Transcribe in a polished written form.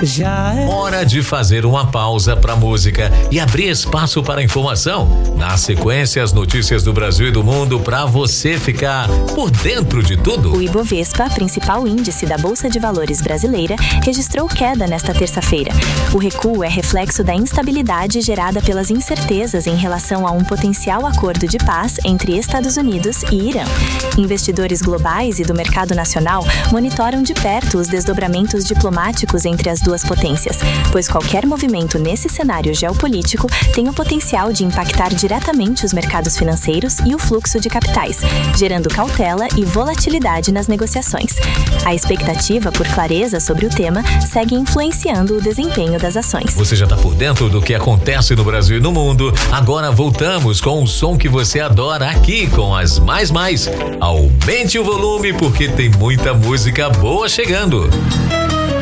Já é hora de fazer uma pausa para música e abrir espaço para informação. Na sequência, as notícias do Brasil e do mundo para você ficar por dentro de tudo. O Ibovespa, principal índice da Bolsa de Valores brasileira, registrou queda nesta terça-feira. O recuo é reflexo da instabilidade gerada pelas incertezas em relação a um potencial acordo de paz entre Estados Unidos e Irã. Investidores globais e do mercado nacional monitoram de perto os desdobramentos diplomáticos entre as duas potências, pois qualquer movimento nesse cenário geopolítico tem o potencial de impactar diretamente os mercados financeiros e o fluxo de capitais, gerando cautela e volatilidade nas negociações. A expectativa por clareza sobre o tema segue influenciando o desempenho das ações. Você já está por dentro do que acontece no Brasil e no mundo? Agora voltamos com o som que você adora aqui com as mais. Aumente o volume porque tem muita música boa chegando.